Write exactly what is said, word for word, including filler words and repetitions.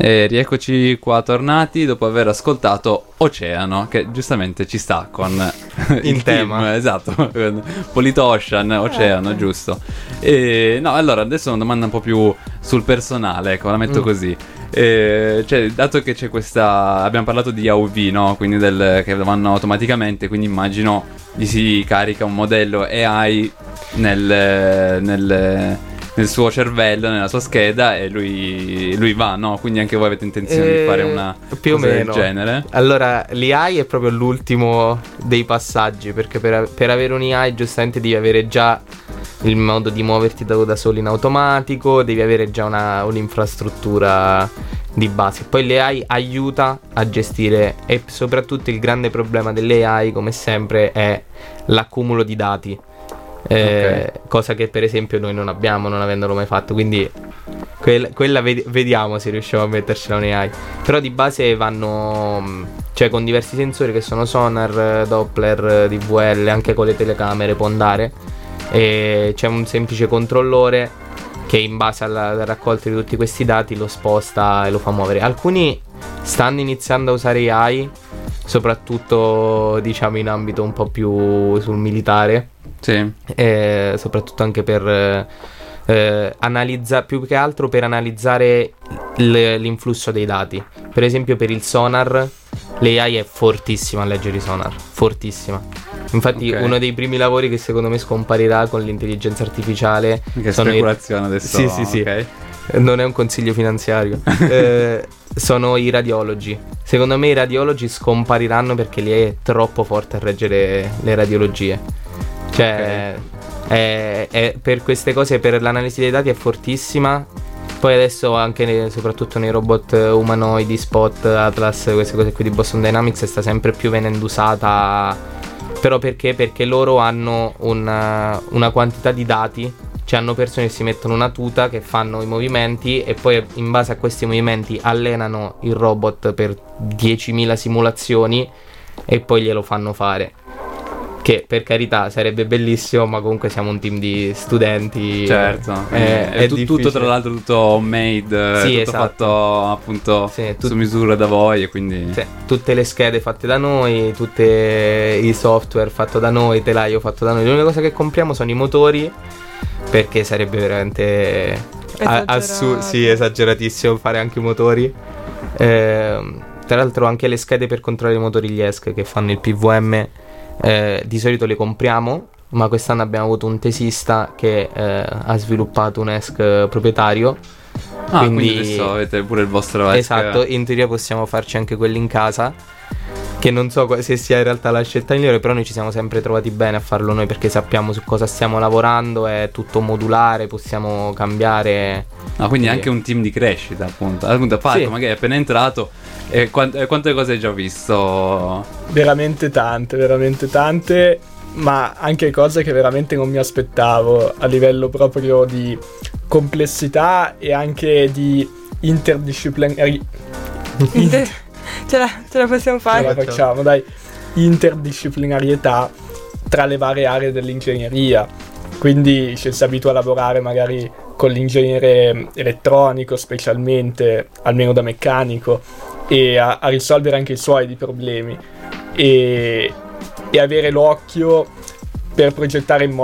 E rieccoci qua tornati dopo aver ascoltato Oceano, che giustamente ci sta con il in tema. team, esatto, Polito Ocean, Oceano, Eh. giusto. E, no, allora adesso una domanda un po' più sul personale, ecco, la metto Mm. così. E, cioè, dato che c'è questa, abbiamo parlato di A U V, no? Quindi del, che vanno automaticamente, quindi immagino gli si carica un modello A I nel, nel, nel suo cervello, nella sua scheda, e lui, lui va, no? Quindi anche voi avete intenzione Eh, di fare una più o cosa meno. del genere? Allora, l'A I è proprio l'ultimo dei passaggi, perché per, per avere un A I giustamente devi avere già il modo di muoverti da, da solo in automatico, devi avere già una, un'infrastruttura di base. Poi l'A I aiuta a gestire, e soprattutto il grande problema delle A I, come sempre, è l'accumulo di dati. Eh, Ok. Cosa che per esempio noi non abbiamo, non avendolo mai fatto, quindi quel- quella ved- vediamo se riusciamo a mettercela un A I. Però di base vanno, mh, cioè con diversi sensori che sono sonar, Doppler, D V L, anche con le telecamere può andare, e c'è un semplice controllore che in base alla, alla raccolta di tutti questi dati lo sposta e lo fa muovere. Alcuni stanno iniziando a usare A I, soprattutto diciamo in ambito un po' più sul militare, Sì. eh, soprattutto anche per eh, eh, analizzare, più che altro per analizzare l- l'influsso dei dati. Per esempio per il sonar l'A I è fortissima a leggere i sonar, fortissima. Infatti Ok. uno dei primi lavori che secondo me scomparirà con l'intelligenza artificiale Che sono i- speculazione adesso. Sì, sì, sì. Ok. non è un consiglio finanziario. Eh, sono i radiologi. Secondo me i radiologi scompariranno perché l'A I è troppo forte a reggere le radiologie. Cioè, è- è- per queste cose, per l'analisi dei dati è fortissima. Poi adesso anche nei- soprattutto nei robot umanoidi, Spot, Atlas, queste cose qui di Boston Dynamics sta sempre più venendo usata. Però perché? Perché loro hanno una, una quantità di dati. Cioè hanno persone che si mettono una tuta, che fanno i movimenti e poi in base a questi movimenti allenano il robot per diecimila simulazioni e poi glielo fanno fare. Che per carità sarebbe bellissimo, ma comunque siamo un team di studenti. Certo, eh, è, tu- tutto difficile. tra l'altro tutto homemade, Sì, tutto esatto. fatto appunto Sì, tu- su misura da voi, e quindi Sì, tutte le schede fatte da noi, tutti i software fatto da noi, telaio fatto da noi. L'unica cosa che compriamo sono i motori, perché sarebbe veramente a- assu- Esagerato. sì, esageratissimo fare anche i motori. Ehm, tra l'altro anche le schede per controllare i motori, gli E S C che fanno il P V M, eh, di solito le compriamo, ma quest'anno abbiamo avuto un tesista che eh, ha sviluppato un E S C proprietario. ah, quindi, quindi- adesso avete pure il vostro E S C. Esatto, in teoria possiamo farci anche quelli in casa, che non so qua- se sia in realtà la scelta migliore, però noi ci siamo sempre trovati bene a farlo noi perché sappiamo su cosa stiamo lavorando, è tutto modulare, possiamo cambiare. No, quindi Sì. anche un team di crescita, appunto. Appunto, Falco, Sì. magari è appena entrato, e quant- e quante cose hai già visto? Veramente tante, veramente tante, ma anche cose che veramente non mi aspettavo a livello proprio di complessità e anche di interdisciplinari. Inter- ce, la, ce la possiamo Ce la fare? facciamo, dai, interdisciplinarietà tra le varie aree dell'ingegneria. Quindi ci si abitua a lavorare magari con l'ingegnere elettronico, specialmente, almeno da meccanico, e a, a risolvere anche i suoi di problemi e, e avere l'occhio per progettare in modo